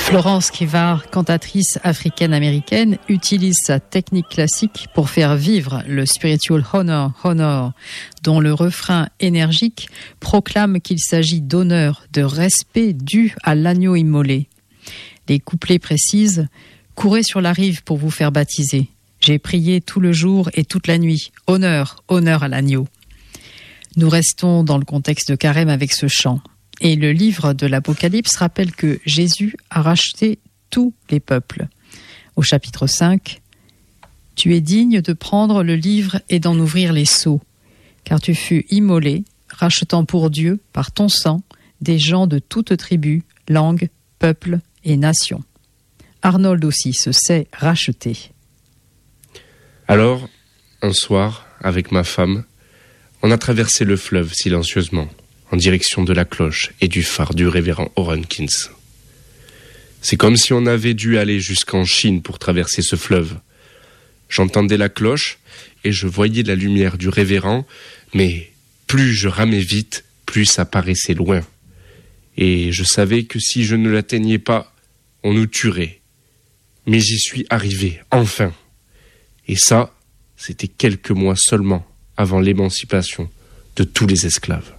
Florence Kivard, cantatrice africaine-américaine, utilise sa technique classique pour faire vivre le spiritual honor, honor, dont le refrain énergique proclame qu'il s'agit d'honneur, de respect dû à l'agneau immolé. Les couplets précisent « Courez sur la rive pour vous faire baptiser. J'ai prié tout le jour et toute la nuit. Honneur, honneur à l'agneau. » Nous restons dans le contexte de Carême avec ce chant. Et le livre de l'Apocalypse rappelle que Jésus a racheté tous les peuples. Au chapitre 5, « Tu es digne de prendre le livre et d'en ouvrir les sceaux, car tu fus immolé, rachetant pour Dieu, par ton sang, des gens de toute tribu, langue, peuple et nation. » Arnold aussi se sait racheter. Alors, un soir, avec ma femme, on a traversé le fleuve silencieusement, en direction de la cloche et du phare du révérend Oronkins. C'est comme si on avait dû aller jusqu'en Chine pour traverser ce fleuve. J'entendais la cloche et je voyais la lumière du révérend, mais plus je ramais vite, plus ça paraissait loin. Et je savais que si je ne l'atteignais pas, on nous tuerait. Mais j'y suis arrivé, enfin. Et ça, c'était quelques mois seulement avant l'émancipation de tous les esclaves.